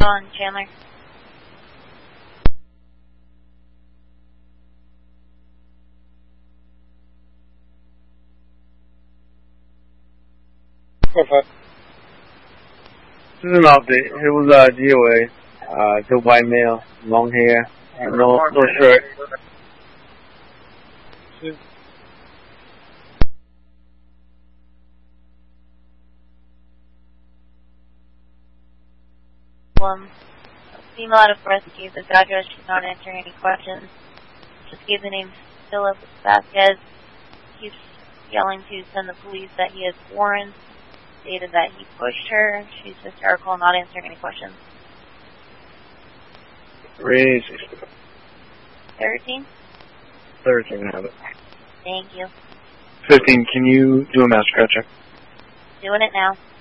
on, Chandler. This is an update. It was DOA. It's a white male, long hair, no shirt. Female out of rescue. This address, she's not answering any questions. Just gave the name Philip Vasquez. Keeps yelling to send the police that he has warrants. Stated that he pushed her. She's hysterical, not answering any questions. Raise 13? 13, have it. Thank you. 15, can you do a mass scratch check? Doing it now.